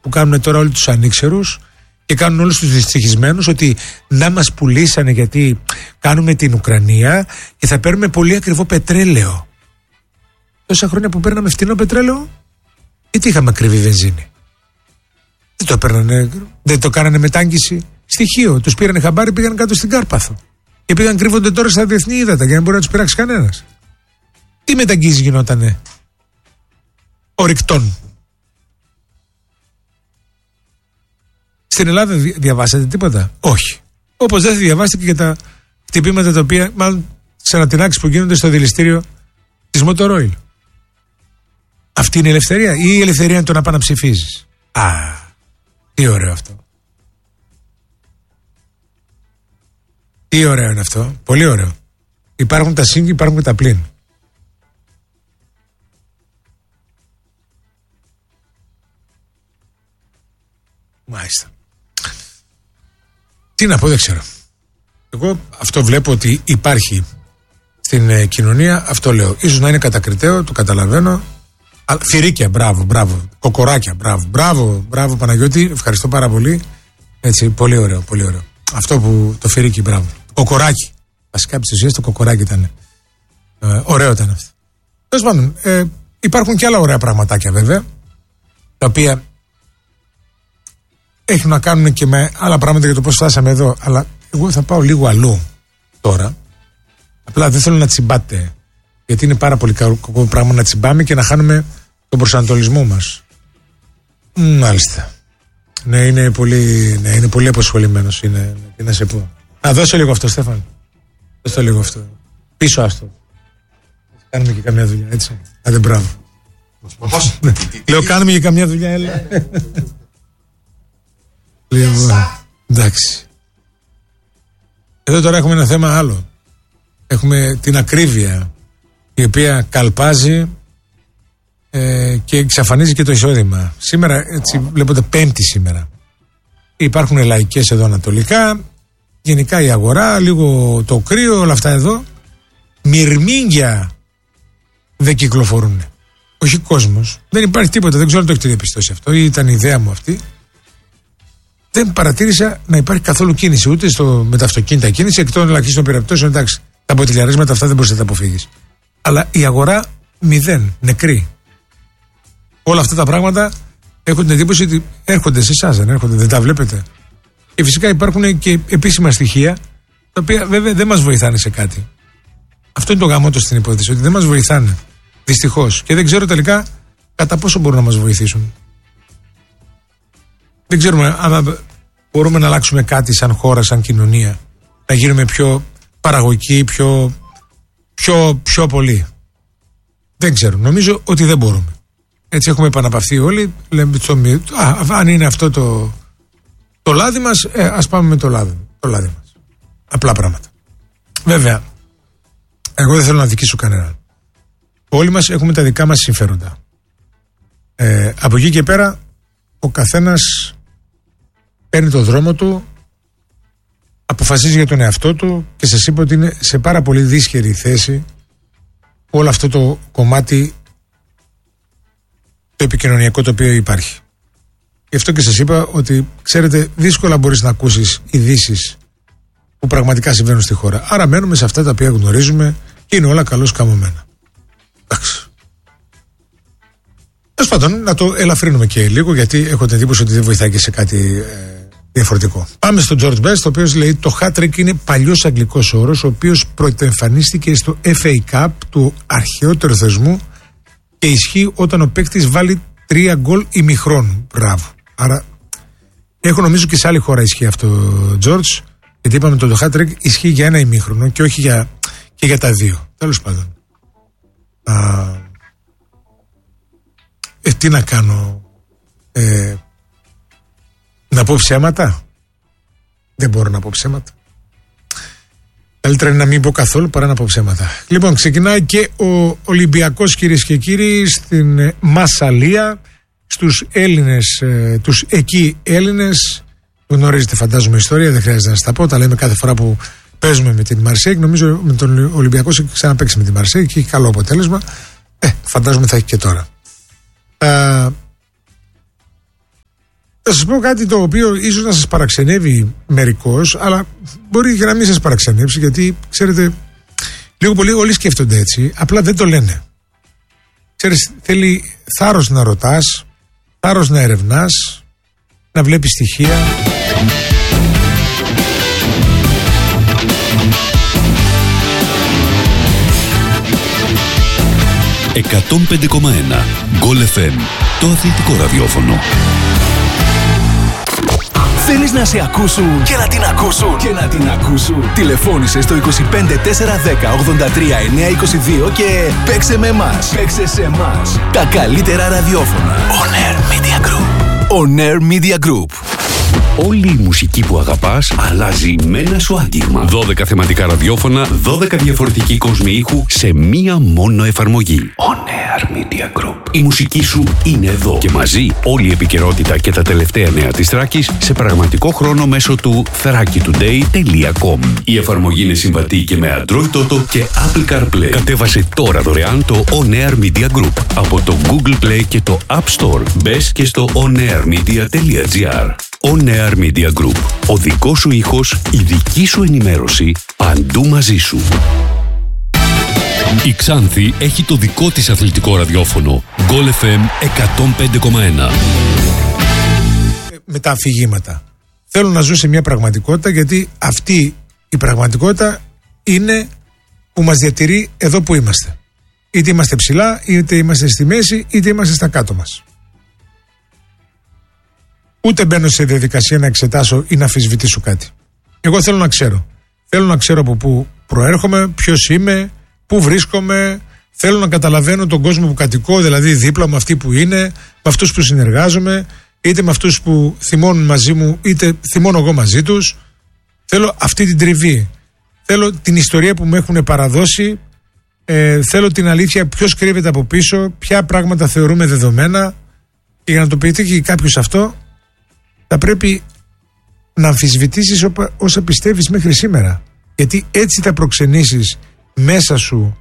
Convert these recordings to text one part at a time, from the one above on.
που κάνουν τώρα όλοι τους ανήξερους και κάνουν όλους τους δυστυχισμένους ότι να μας πουλήσανε γιατί κάνουμε την Ουκρανία και θα παίρνουμε πολύ ακριβό πετρέλαιο. Τόσα χρόνια που παίρναμε φτηνό πετρέλαιο, γιατί είχαμε ακριβή βενζίνη? Δεν το κάνανε μετάγγιση στοιχείο. Τους πήρανε χαμπάρι, πήγαν κάτω στην Κάρπαθο. Και πήγαν κρύβονται τώρα στα διεθνή ύδατα για να μπορεί να τους πειράξει κανένας. Τι μεταγγίσεις γινότανε ορυκτών? Στην Ελλάδα διαβάσατε τίποτα? Όχι. Όπως δεν διαβάσατε και τα χτυπήματα τα οποία, μάλλον τις ανατινάξεις που γίνονται στο δηληστήριο της Μοτορόιλ. Αυτή είναι η ελευθερία ή η ελευθερία είναι το να πάει να ψηφίζεις? Τι ωραίο αυτό. Τι ωραίο είναι αυτό. Πολύ ωραίο. Υπάρχουν τα συν και υπάρχουν και τα πλην. Μάλιστα. Τι να πω, δεν ξέρω. Εγώ αυτό βλέπω ότι υπάρχει στην κοινωνία, αυτό λέω. Ίσως να είναι κατακριτέο, το καταλαβαίνω. Θηρίκια, μπράβο. Κοκοράκια, μπράβο Παναγιώτη, ευχαριστώ πάρα πολύ. Έτσι, πολύ ωραίο. Αυτό που το θηρίκι, μπράβο. Κοκοράκι. Βασικά επί της ουσίας το κοκοράκι ήταν. Ωραίο ήταν αυτό. Τέλος πάντων, υπάρχουν και άλλα ωραία πραγματάκια βέβαια, τα οποία έχουν να κάνουν και με άλλα πράγματα για το πώς φτάσαμε εδώ. Αλλά εγώ θα πάω λίγο αλλού τώρα. Απλά δεν θέλω να τσιμπάτε. Γιατί είναι πάρα πολύ κακό πράγμα να τσιμπάμε και να χάνουμε τον προσανατολισμό μας. Μάλιστα. Ναι, είναι πολύ αποσχολημένος. Τι να σε πω. Δώσε λίγο αυτό, Στέφαν. Δώσε λίγο αυτό. Πίσω άστο. Κάνουμε και καμιά δουλειά, έτσι. Άντε, μπράβο. Λέω, κάνουμε και καμιά δουλειά, έλα. Εντάξει. Εδώ τώρα έχουμε ένα θέμα άλλο. Έχουμε την ακρίβεια, η οποία καλπάζει και εξαφανίζει και το εισόδημα. Σήμερα, έτσι βλέπετε, Πέμπτη σήμερα. Υπάρχουν λαϊκές εδώ ανατολικά, γενικά η αγορά, λίγο το κρύο, όλα αυτά εδώ. Μυρμήγκια δεν κυκλοφορούν. Όχι κόσμος. Δεν υπάρχει τίποτα, δεν ξέρω αν το έχετε διαπιστώσει αυτό ή ήταν η ιδέα μου αυτή. Δεν παρατήρησα να υπάρχει καθόλου κίνηση, ούτε με τα αυτοκίνητα κίνηση, εκ των ελαχίστων περιπτώσεων. Εντάξει, τα μποτιλιαρίσματα αυτά δεν μπορείς να τα αποφύγεις. Αλλά η αγορά 0, νεκρή. Όλα αυτά τα πράγματα έχουν την εντύπωση ότι έρχονται σε εσάς, δεν τα βλέπετε. Και φυσικά υπάρχουν και επίσημα στοιχεία, τα οποία βέβαια δεν μας βοηθάνε σε κάτι. Αυτό είναι το γαμώτο στην υπόθεση, ότι δεν μας βοηθάνε. Δυστυχώς. Και δεν ξέρω τελικά κατά πόσο μπορούν να μας βοηθήσουν. Δεν ξέρουμε αν μπορούμε να αλλάξουμε κάτι σαν χώρα, σαν κοινωνία. Να γίνουμε πιο παραγωγικοί, πιο πολύ. Δεν ξέρω. Νομίζω ότι δεν μπορούμε. Έτσι έχουμε επαναπαυθεί όλοι. Λέμε, αν είναι αυτό το λάδι μας, ας πάμε με το λάδι μας. Απλά πράγματα. Βέβαια, εγώ δεν θέλω να δικήσω κανέναν. Όλοι μας έχουμε τα δικά μας συμφέροντα. Από εκεί και πέρα, ο καθένας παίρνει το δρόμο του, αποφασίζει για τον εαυτό του και σας είπα ότι είναι σε πάρα πολύ δύσκολη θέση όλο αυτό το κομμάτι το επικοινωνιακό το οποίο υπάρχει. Γι' αυτό και σας είπα ότι, ξέρετε, δύσκολα μπορείς να ακούσεις ειδήσεις που πραγματικά συμβαίνουν στη χώρα. Άρα μένουμε σε αυτά τα οποία γνωρίζουμε και είναι όλα καλώς καμωμένα. Εντάξει. Τέλος πάντων, να το ελαφρύνουμε και λίγο, γιατί έχω την εντύπωση ότι δεν βοηθάει και σε κάτι διαφορετικό. Πάμε στον George Best, ο οποίος λέει το hat-trick είναι παλιός αγγλικός όρος, ο οποίος πρωτοεμφανίστηκε στο FA Cup του αρχαιότερου θεσμού και ισχύει όταν ο παίκτης βάλει 3 γκολ ημιχρόνου. Μπράβο. Άρα, έχω νομίζω και σε άλλη χώρα ισχύει αυτό, George, γιατί είπαμε το hat-trick ισχύει για ένα ημίχρονο και όχι και για τα 2. Τέλος πάντων. Τι να κάνω, να πω ψέματα? Δεν μπορώ να πω ψέματα. Καλύτερα είναι να μην πω καθόλου παρά να πω ψέματα. Λοιπόν, ξεκινάει και ο Ολυμπιακός, κυρίες και κύριοι, στην Μασσαλία, στους Έλληνες, τους εκεί Έλληνες. Γνωρίζετε, φαντάζομαι, ιστορία, δεν χρειάζεται να σας τα πω. Τα λέμε κάθε φορά που παίζουμε με την Μαρσέικ. Νομίζω με τον Ολυμπιακό έχει ξαναπαίξει με την Μαρσέικ και έχει καλό αποτέλεσμα. Φαντάζομαι θα έχει και τώρα. Θα σας πω κάτι το οποίο ίσως να σας παραξενεύει μερικώς, αλλά μπορεί και να μην σας παραξενεύσει, γιατί ξέρετε, λίγο πολύ όλοι σκέφτονται έτσι, απλά δεν το λένε. Ξέρεις, θέλει θάρρος να ρωτάς, θάρρος να ερευνάς, να βλέπεις στοιχεία. «105,1 Γκολ FM», το αθλητικό ραδιόφωνο. Θέλεις να σε ακούσουν και να την ακούσουν και να την ακούσουν? Τηλεφώνησε στο 25 410 83 922 και παίξε με εμάς. Παίξε σε εμάς. Τα καλύτερα ραδιόφωνα. On Air Media Group. On Air Media Group. Όλη η μουσική που αγαπάς αλλάζει με ένα σου άγγιγμα. 12 θεματικά ραδιόφωνα, 12 διαφορετικοί κόσμοι ήχου σε μία μόνο εφαρμογή. On Air Media Group. Η μουσική σου είναι εδώ. Και μαζί όλη η επικαιρότητα και τα τελευταία νέα της Θράκης σε πραγματικό χρόνο μέσω του thrakitoday.com. Η εφαρμογή είναι συμβατή και με Android Auto και Apple CarPlay. Κατέβασε τώρα δωρεάν το On Air Media Group από το Google Play και το App Store. Μπες και στο onairmedia.gr. On Air Media Group. Ο δικός σου ήχος, η δική σου ενημέρωση, παντού μαζί σου. Η Ξάνθη έχει το δικό της αθλητικό ραδιόφωνο. Γκολ FM 105,1. Με τα αφηγήματα. Θέλω να ζω σε μια πραγματικότητα, γιατί αυτή η πραγματικότητα είναι που μας διατηρεί εδώ που είμαστε. Είτε είμαστε ψηλά, είτε είμαστε στη μέση, είτε είμαστε στα κάτω μας. Ούτε μπαίνω σε διαδικασία να εξετάσω ή να αμφισβητήσω κάτι. Εγώ θέλω να ξέρω. Θέλω να ξέρω από πού προέρχομαι, ποιος είμαι, πού βρίσκομαι. Θέλω να καταλαβαίνω τον κόσμο που κατοικώ, δηλαδή δίπλα μου, αυτοί που είναι, με αυτούς που συνεργάζομαι, είτε με αυτούς που θυμώνουν μαζί μου, είτε θυμώνω εγώ μαζί τους. Θέλω αυτή την τριβή. Θέλω την ιστορία που μου έχουν παραδώσει. Θέλω την αλήθεια, ποιος κρύβεται από πίσω, ποια πράγματα θεωρούμε δεδομένα. Και για να το πετύχει κάποιος αυτό, θα πρέπει να αμφισβητήσεις όσα πιστεύεις μέχρι σήμερα. Γιατί έτσι θα προξενήσεις μέσα σου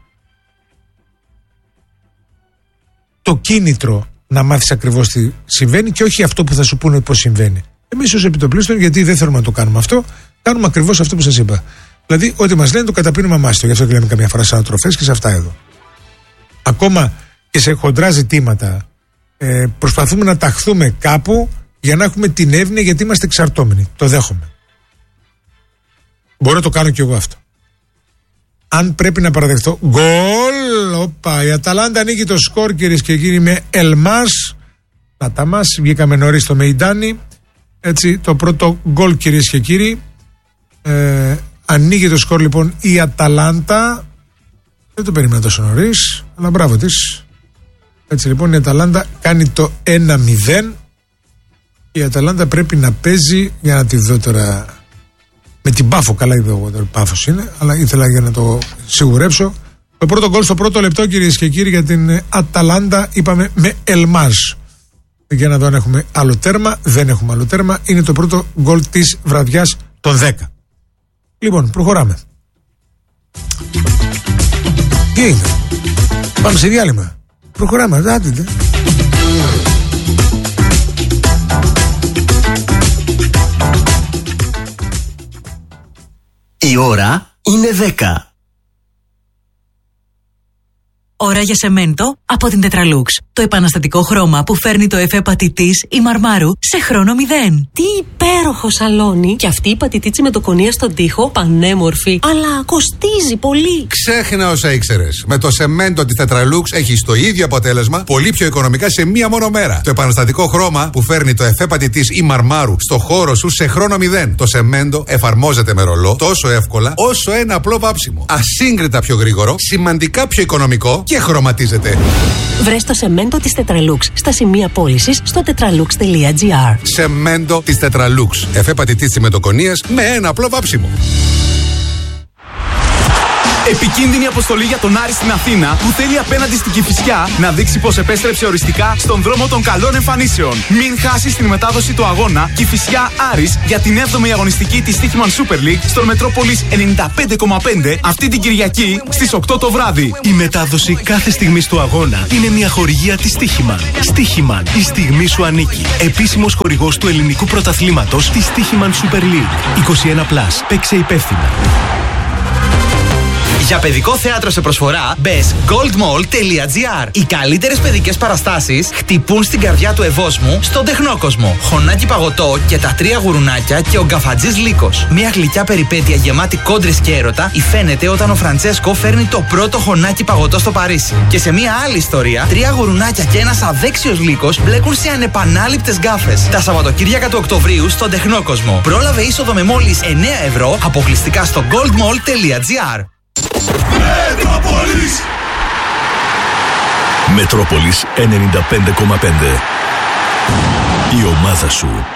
το κίνητρο να μάθεις ακριβώς τι συμβαίνει και όχι αυτό που θα σου πούνε πώς συμβαίνει. Εμείς ως επιτοπλίστων, γιατί δεν θέλουμε να το κάνουμε αυτό, κάνουμε ακριβώς αυτό που σας είπα. Δηλαδή, ό,τι μας λένε το καταπίνουμε μάστο. Γι' αυτό και λέμε καμιά φορά σε ανατροφές και σε αυτά εδώ. Ακόμα και σε χοντρά ζητήματα προσπαθούμε να ταχθούμε κάπου για να έχουμε την εύνοια, γιατί είμαστε εξαρτώμενοι. Το δέχομαι. Μπορώ να το κάνω κι εγώ αυτό. Αν πρέπει να παραδεχτώ γκολ, οπα, η Αταλάντα ανοίγει το σκορ, κυρίες και κύριοι, με Ελμάς. Να τα μας, βγήκαμε νωρίς στο Μεϊντάνι. Έτσι, το πρώτο γκολ, κυρίες και κύριοι. Ανοίγει το σκορ λοιπόν η Αταλάντα. Δεν το περίμενα τόσο νωρίς, αλλά μπράβο της. Έτσι λοιπόν η Αταλάντα κάνει το 1-0. Η Αταλάντα πρέπει να παίζει, για να τη δω τώρα, με την Πάφο. Καλά είπε εγώ τώρα, Πάφος είναι, αλλά ήθελα για να το σιγουρέψω. Το πρώτο γκολ στο πρώτο λεπτό, κυρίες και κύριοι, για την Αταλάντα, είπαμε με Ελμάζ. Για να δω αν έχουμε άλλο τέρμα. Δεν έχουμε άλλο τέρμα. Είναι το πρώτο γκολ της βραδιάς των 10. Λοιπόν, προχωράμε. Τι είναι? Πάμε σε διάλειμμα. Προχωράμε. Άντε. Η ώρα είναι 10. Ώρα για σεμέντο από την Τετραλούξ. Το επαναστατικό χρώμα που φέρνει το εφέ πατητής ή μαρμάρου σε χρόνο 0. Τι υπέροχο σαλόνι! Και αυτή η πατητίτσι με το κονία στον τοίχο, πανέμορφη, αλλά κοστίζει πολύ. Ξέχνα όσα ήξερες. Με το σεμέντο της Τετραλούξ έχεις το ίδιο αποτέλεσμα, πολύ πιο οικονομικά σε μία μόνο μέρα. Το επαναστατικό χρώμα που φέρνει το εφέ πατητής ή μαρμάρου στο χώρο σου σε χρόνο 0. Το σεμέντο εφαρμόζεται με ρολό τόσο εύκολα όσο ένα απλό βάψιμο. Ασύγκριτα πιο γρήγορο, σημαντικά πιο οικονομικό και χρωματίζεται. Βρες το σεμέντο της Τετραλούξ στα σημεία πώλησης στο tetralux.gr. Σεμέντο της Τετραλούξ. Εφέ πατητής συμμετοκονίας με ένα απλό βάψιμο. Επικίνδυνη αποστολή για τον Άρη στην Αθήνα που θέλει απέναντι στην Κηφισιά να δείξει πως επέστρεψε οριστικά στον δρόμο των καλών εμφανίσεων. Μην χάσει την μετάδοση του αγώνα Κηφισιά Άρης για την 7η αγωνιστική της Στίχημαν Super League στον Μετρόπολης 95,5 αυτή την Κυριακή στις 8 το βράδυ. Η μετάδοση κάθε στιγμής του αγώνα είναι μια χορηγία της Στίχημαν. Στίχημαν, η στιγμή σου ανήκει. Επίσημος χορηγός του ελληνικού πρωταθλήματος της Στίχημαν Super League. 21+. Παίξε υπεύθυνα. Για παιδικό θέατρο σε προσφορά, μπες goldmall.gr. Οι καλύτερες παιδικές παραστάσεις χτυπούν στην καρδιά του Ευόσμου στον Τεχνόκοσμο. Χωνάκι παγωτό και τα 3 γουρουνάκια και ο Γκαφατζής Λύκος. Μια γλυκιά περιπέτεια γεμάτη κόντρες και έρωτα υφαίνεται όταν ο Φραντσέσκο φέρνει το πρώτο χωνάκι παγωτό στο Παρίσι. Και σε μια άλλη ιστορία, 3 γουρουνάκια και ένας αδέξιος Λύκος μπλέκουν σε ανεπανάληπτες γκάφες. Τα Σαββατοκύριακα του Οκτωβρίου στον Τεχνόκοσμο. Πρόλαβε είσοδο με μόλις 9 ευρώ αποκλειστικά στο goldmall.gr. Μετρόπολης. Μετρόπολης 95,5. Η ομάδα σου.